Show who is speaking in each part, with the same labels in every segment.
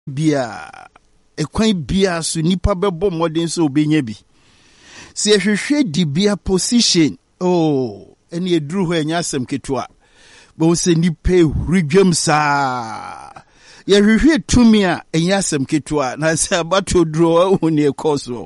Speaker 1: bia ekwan bia so nipa bebo modern so obenya bi se ehwehwe di bia position eni eduru ho enya asem ketua bo se nipa hurudwam saa ye hwehwe tumi a enya asem ketua na se abato duro ho ne ekoso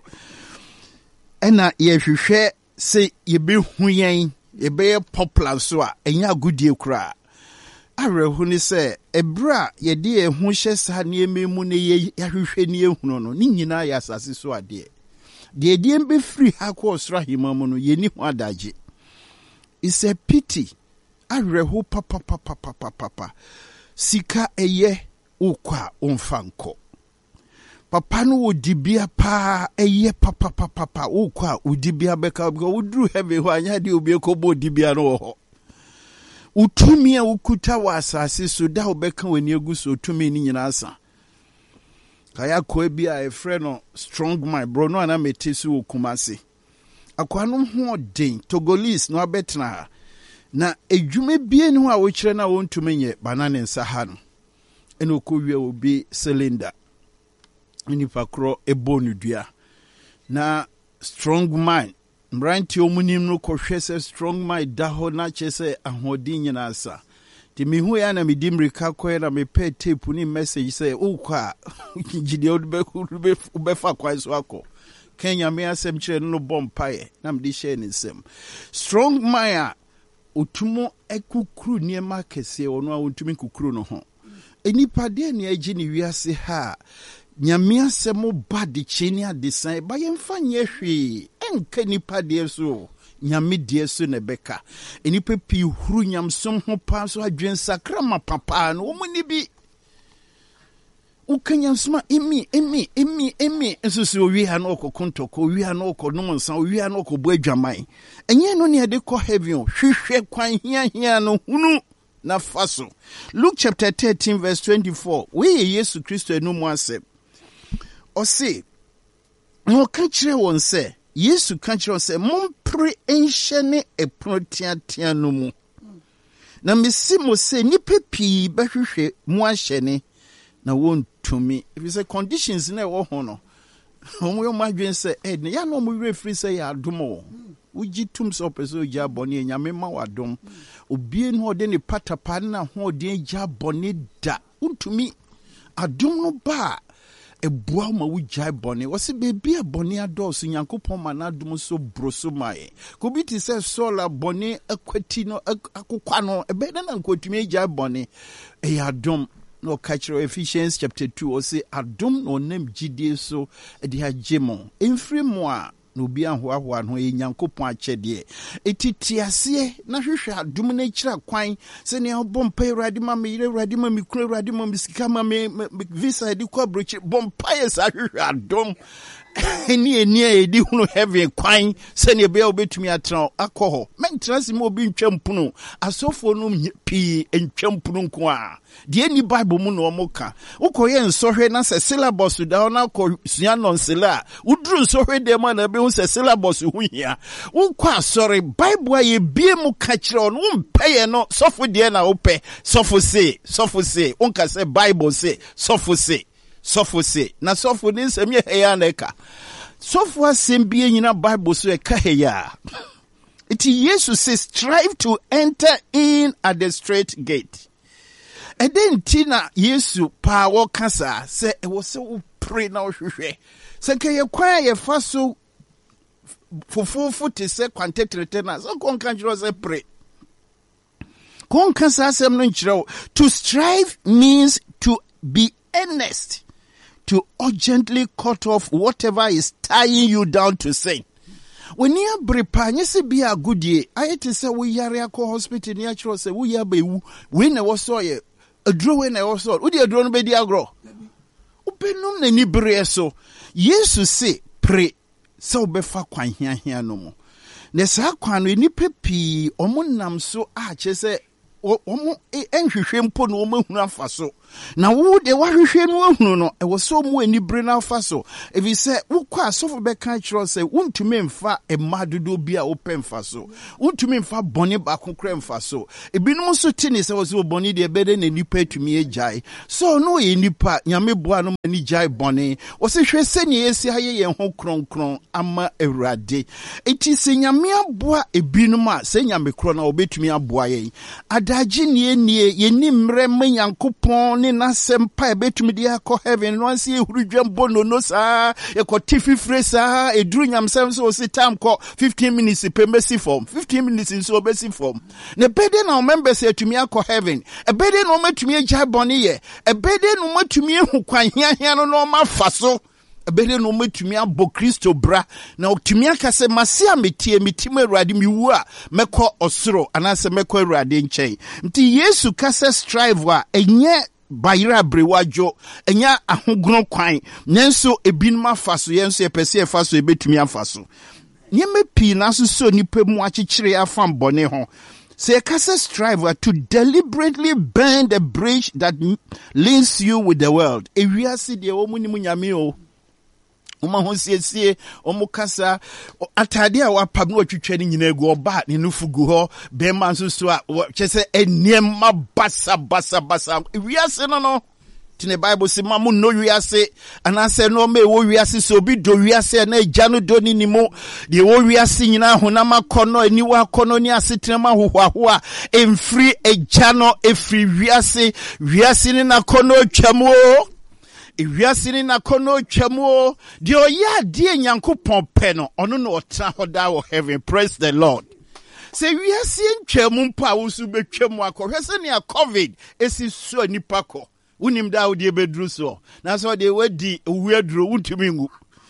Speaker 1: ena ye hwehwe se ye be hu yen ye be popular so a enya agudie kura arehu ni se ebra ye de ehu hye sa ne ememu ne ye hwehwe ne ehunu no ni nyina ya asase so ade de die be free ha ko osra himamu no ye ni ho adaje. It's a pity arehu papa sika eye ukwa onfanko papa no odibia pa eye papa ukwa odibia beka udru heaven ho anya de obi ekobo odibia no ho utumi a ukuta wa asase so da obeka wani aguso utumi ni nyina asa kaya ko bia e frɛ no strong my bro no ana metesu okumase akwa no ho den Togolese no abetna na edwume bie ne ho a wo kire na wontumi nye banane nsa ha no ene okɔwie obi cylinder nipa kro ebonu dua na strong mind mranti omunim no kɔhwɛ sɛ strong mind da ho na kyɛ sɛ ahodin nyina asa ti mi hu ya na mi dimrika kɔ na me pɛ tape ni message sɛ okɔ gide obefa kwa so akɔ Kenya me asem kyerɛ no bompae na me de hyɛ ne nsɛm strong mind otumo ekukuru niema kɛse ono a wontumi kukuru no ho enipa de ne agi ne wiase ha nyame asɛm ba de kyeni adesan ba yɛmfa nyɛ hwee enka nipa de so nyame de so ne beka enipa pi huru nyamsom ho pa so adwen sakra ma papa no wo ni bi ukanyamsoma emi nsusu owi ha no kokontoko owi ha no konomnsa owi ha no kobo adwaman enye no ne de kɔ heaven hwehwɛ kwan hia no hunu na faso. Luke chapter 13 verse 24 we Yesu Kristo enu mu asɛm ɔse no ka kyerɛ wɔn sɛ Yesu ka kyerɛ wɔn sɛ mompre enhyɛ ne ɛpono tiatia no mu na mesi mo sɛ nipa pii bɛhwehwɛ mu ahyɛ ne na wontumi if you say conditions na wo ho no omo madwen say ya no mo refri say ya adomo uji tum so peso ja boni nyame ma wadom obie no de ne patapa na ho de ja boni da wontumi adom no ba ebua ma wujai boni wo se bebi aboni adoso nyankopon ma na adom so broso mai ko bi ti say sola boni akwati no akokwa no ebe na nkotumi ja boni ya adom no catch Ephesians chapter 2 or say adom no nem gidie so de agemo emfiri mo a no bi ahoahoa no enyankopon akyɛde etitiase na hwehwɛ adom na kyira kwan se ne obompa Awurade ma me yire Awurade ma me kura Awurade ma me sika ma me visa de kwa brochi bompa yes hwehwɛ adom eni edi hunu heaven kwan se ne be obetumi atra akɔ mentrasi mo obi ntwampuno asofo no pii ntwampuno nko a de ni bible mu no omoka ukoye nsohwe na se syllabus da na ko sua nonsela uduru nsohwe de ma na be hu se syllabus hu hia ukwa sorry bible aye bie mu ka kire on umpeye no sofo de na opɛ sofo say unka se bible say sofo say na sofo ni nsɛm ye heya na eka sofo asɛm bie nyina bible so eka heya it Jesus says strive to enter in at the straight gate. And then Tina Yesu pa wo kasa se e wo se wo pray na wo hwehwe se ke ye kwa ye fa so fofofo te se contact returner so kon kan jiro se pray kon kasa asem no nkyerɛ to strive means to be earnest, to urgently cut off whatever is tying you down to sin. When you brepa nyese bia agudie ayete se wo yare akɔ hospital ni akiro se wo ya bewu we na wo so ye aduro we na wo so wo di aduro no be di agro ubenum na ni bre so Yesu se pray se obefa kwan hia no mo na sa kwan no ni pepi omo nam so a che se omo enhwehwe mpo no omo hunu afa so na wo de wahwehwe no ahunu no e wo so mu ani bre na fa so if you say wo kwa asofo be kan kiro say wontumi mfa emadodo bi a wo pemfa so wontumi mfa bone ba kokra mfa so ebinom so tini say wo so bone de bede na nipa atumi agyae so no ye nipa nyame boa no mani gyae bone wo se hwe seni esi haye ye ho kronkron ama Awurade eti se nyame aboa ebinom a se nyame kro na obetumi aboa ye adaji nie ye ni mre manyankopon ne nasempa ebetumi de akọ heaven no anse ehurudwam bono no saa ekoti fifre saa eduru nyamsem so si time ko 15 minutes pemesi form 15 minutes so obesi form ne bede na members etumi akọ heaven ebede na omatumi agya bone ye ebede na omatumi ehu kwan hia no ma faso ebede no omatumi abo Kristo bra na otumi akase mase ametie mitim Awurade miwu a mekọ osoro anase mekọ Awurade nkyɛn nti Yesu kase strive a enye bayira brewajo enya ahogron kwan nenso ebinuma afaso yenso epese efaso ebetumi afaso nyeme pi na so nipa mu akyekyere afam bone ho say kase strive to deliberately burn the bridge that links you with the world ewiase de omunimu nyame o Uma hosiesie omukasa atade a wapam no twetwe ni nyina egu oba ne nufugu ho be man so a kyese eniem basa wiase no tine Bible say mamu no wiase anase no me wo wiase so bi do wiase na agya no do ni nimo de wo wiase nyina honam akono aniwa akono ni asetrema hohoaho a emfiri agya no efiri wiase ni na kono twamo Iwiasini na kono chamo di oya die nyankopon pe no ono no otra hoda wo heaven praise the Lord se wiase ntwamu mpa wo su betwamu akọhwe se ne covid esi so nipa ko unim da wo de bedru so na so de wadi owiaduro wuntumi ngu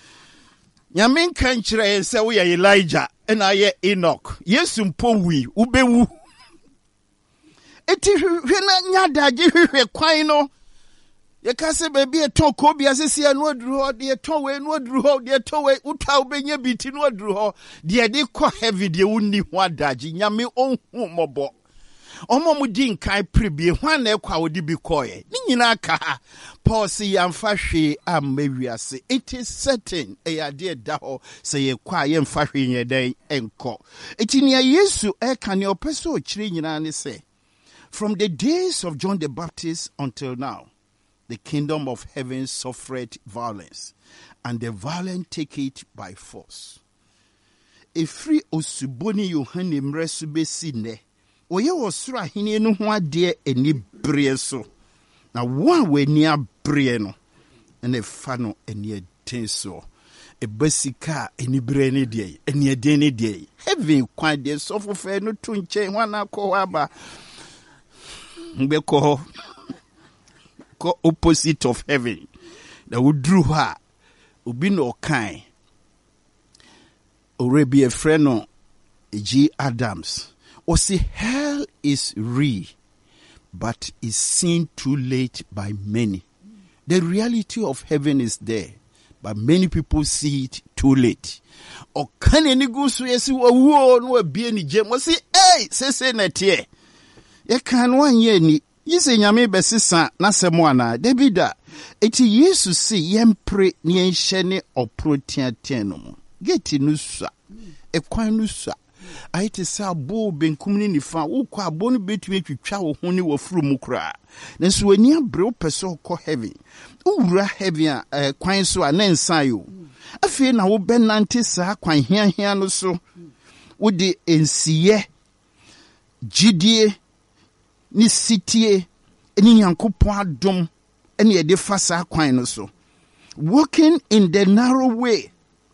Speaker 1: nyame kan kire se wo ye Elijah na ye Enoch Yesu mpo wi ubewu eti hwe na nyadaje hwe kwan no ye kase baby eton ko bi asesi anu aduru ho de eton we anu aduru ho de eton we utwa obenya biti no aduru ho de de ko heavy de wonni ho adaji nyame onhu mobo omo mu din kai prebie hwan na ekwa wodi bi koye ni nyina ka Paul si yamfa hwe amawiase it is certain e ade da ho se ye kwa ye mfa hwe nyeden enko etinia Yesu e kan ye opeso o kire nyina ne se from the days of John the Baptist until now the kingdom of heaven suffered violence, and the violent take it by force. Efri osuboni Yohane mresu besine, oye osura hini no ho ade eni brie so. Na one we ni abrie no, ene fa no eni etenso. Ebasika eni bre ne de, eni ede ne de. Heaven kwan de so fofe no to nche hwana ko aba. Mbeko opposite of heaven. That would drew her. Ubi no kind. Already a friend of G. Adams. Or see, hell is real, but is seen too late by many. The reality of heaven is there, but many people see it too late. Or can any go so yes, no be any gem? Was say, hey, say net ye. Ye can 1 year ni. Yise nyame besisa na semwana Davida eti Yesu si yempre ni enhye oprotiatia no mu geti nusa ekwan nusa ayite sa bo benkum ni nifa wokọ abo no betumi twitwa wo ho ni wafuru mu kra nanso wani abre wo pese ko heaven uwura heaven kwan so a na nsan yo afi na wo benante sa kwan hia no so wo de ensiye gidie ni sitie ni nyankopon adom ene de fasa kwan no so walking in the narrow way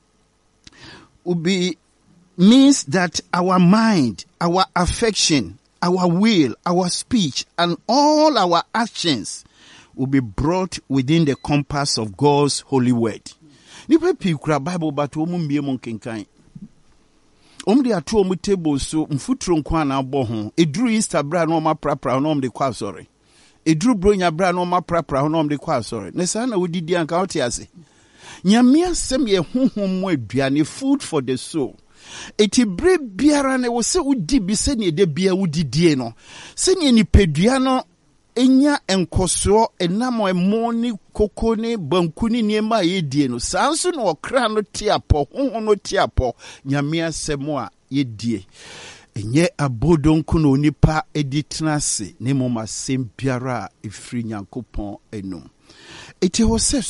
Speaker 1: means that our mind, our affection, our will, our speech, and all our actions will be brought within the compass of God's holy word. Nipa pi kura Bible but omu mbie mo kenkan omde ato omu table so mfutro nkwa na abọ ho eduru Easter bra na oma prapra na omde kwa sorry eduru bronya bra na oma prapra na omde kwa sorry ne sa na wodidi anka wote ase nyame asem ye honhom mu aduane food for the soul eti bre biara na wo se udi bi se ne de bia wodidie no se ne nipadua no enya enkoso enamo emo ni koko ni banku ni niema yedie no sanso no okra no tiapo honhom no tiapo nyame asemo a yedie enye abodonku no nipa editrase ne moma sem biara efri Nyankopɔn enum eti wo se